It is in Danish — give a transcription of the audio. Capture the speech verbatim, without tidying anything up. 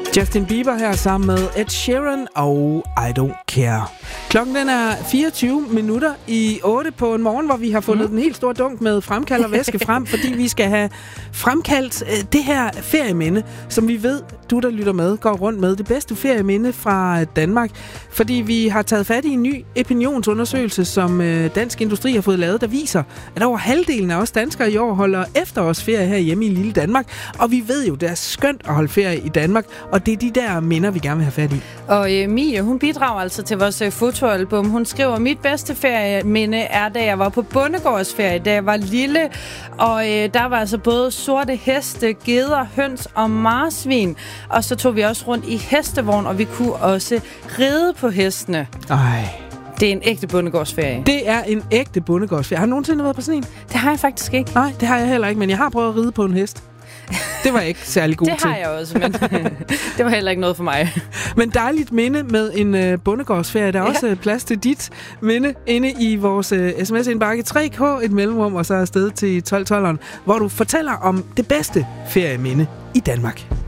Justin Bieber her sammen med Ed Sheeran og I Don't Care. Klokken den er fireogtyve minutter i otte på en morgen, hvor vi har fundet mm. den helt store dunk med fremkald og væske frem, fordi vi skal have fremkaldt øh, det her ferieminde, som vi ved, du der lytter med, går rundt med. Det bedste ferieminde fra Danmark. Fordi vi har taget fat i en ny opinionsundersøgelse, som øh, Dansk Industri har fået lavet, der viser, at over halvdelen af os danskere i år holder efterårsferie her hjemme i lille Danmark. Og vi ved jo, det er skønt at holde ferie i Danmark, og det er de der minder, vi gerne vil have fat i. Og øh, Mie, hun bidrager altså til vores øh, fotoalbum. Hun skriver, mit bedste ferieminde er, da jeg var på bondegårdsferie, da jeg var lille. Og øh, der var altså både sorte heste, geder, høns og marsvin. Og så tog vi også rundt i hestevogn, og vi kunne også ride på hestene. Ej. Det er en ægte bondegårdsferie. Det er en ægte bondegårdsferie. Har du nogensinde været på sådan en? Det har jeg faktisk ikke. Nej, det har jeg heller ikke, men jeg har prøvet at ride på en hest. Det var jeg ikke særlig god til. Det har jeg også, men det var heller ikke noget for mig. Men dejligt minde med en øh, bondegårdsferie. Der er ja. også plads til dit minde inde i vores øh, sms-indbakke tre K, et mellemrum, og så afsted til tolv tolveren, hvor du fortæller om det bedste ferieminde i Danmark.